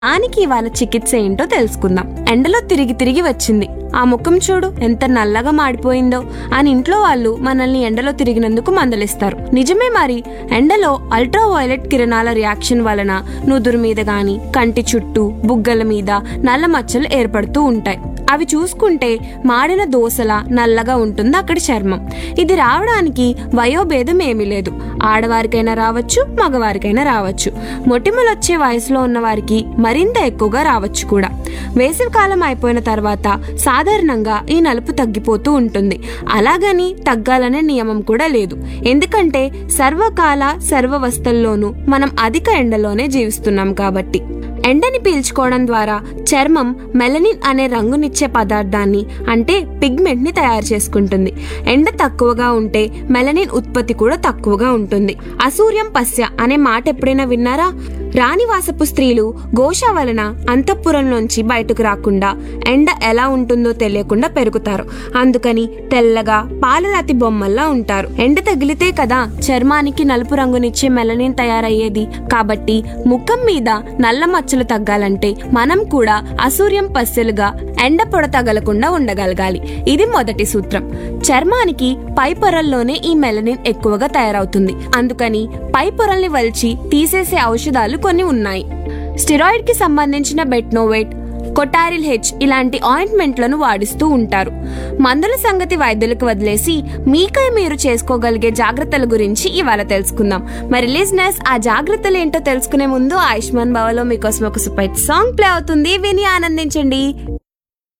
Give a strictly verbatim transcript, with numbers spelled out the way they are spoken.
దానికి ఇవాళ చికిత్స ఏంటో తెలుసుకుందాం. ఎండలో తిరిగి తిరిగి వచ్చింది, ఆ ముఖం చూడు ఎంత నల్లగా మాడిపోయిందో అని ఇంట్లో వాళ్ళు మనల్ని ఎండలో తిరిగినందుకు మందలిస్తారు. నిజమే మరి, ఎండలో అల్ట్రా వైలెట్ కిరణాల రియాక్షన్ వలన నుదురు మీద గాని కంటి చుట్టూ బుగ్గల మీద నల్ల మచ్చలు ఏర్పడుతూ ఉంటాయి. అవి చూసుకుంటే మాడిన దోసలా నల్లగా ఉంటుంది అక్కడి చర్మం. ఇది రావడానికి వయోభేదం ఏమీ లేదు, ఆడవారికైనా రావచ్చు, మగవారికైనా రావచ్చు. మొటిమలొచ్చే వయసులో ఉన్న వారికి మరింత ఎక్కువగా రావచ్చు కూడా. వేసవికాలం అయిపోయిన తర్వాత సాధారణంగా ఈ నలుపు తగ్గిపోతూ ఉంటుంది. అలాగని తగ్గాలనే నియమం కూడా లేదు, ఎందుకంటే సర్వకాల సర్వవస్థల్లోనూ మనం అధిక ఎండలోనే జీవిస్తున్నాం కాబట్టి. ఎండని పీల్చుకోవడం ద్వారా చర్మం మెలనిన్ అనే రంగునిచ్చే పదార్థాన్ని అంటే పిగ్మెంట్ ని తయారు చేసుకుంటుంది. ఎండ తక్కువగా ఉంటే మెలనిన్ ఉత్పత్తి కూడా తక్కువగా ఉంటుంది. అసూర్యం పశ్య అనే మాట ఎప్పుడైనా విన్నారా? రాణివాసపు స్త్రీలు ఘోష వలన అంతఃపురంలోంచి బయటకు రాకుండా ఎండ ఎలా ఉంటుందో తెలియకుండా పెరుగుతారు. అందుకని తెల్లగా పాలరాతి బొమ్మల్లా ఉంటారు. ఎండ తగిలితే కదా చర్మానికి నలుపు రంగునిచ్చే మెలనిన్ తయారయ్యేది. కాబట్టి ముఖం మీద నల్ల మచ్చలు తగ్గాలంటే మనం కూడా అసూర్యం పస్యలుగా ఎండ పొడ తగలకుండా ఉండగలగాలి. ఇది మొదటి సూత్రం. చర్మానికి పై పొరల్లోనే ఈ మెలనిన్ ఎక్కువగా తయారవుతుంది. అందుకని పై పొరల్ని వలిచి తీసేసే ఔషధాలు కొన్ని ఉన్నాయి. స్టెరాయిడ్ కి సంబంధించిన బెట్నోవేట్, కొటారిల్ హెచ్ ఇలాంటి ఆయింట్మెంట్లను వాడిస్తూ ఉంటారు. మందుల సంగతి వైద్యులకు వదిలేసి మీకై మీరు చేసుకోగలిగే జాగ్రత్తల గురించి ఇవాళ తెలుసుకుందాం. మరి లిజనర్స్, ఆ జాగ్రత్తలు ఏంటో తెలుసుకునే ముందు ఆయుష్మాన్ భవలో మీకోసం ఒక సూపర్ సాంగ్ ప్లే అవుతుంది, విని ఆనందించండి.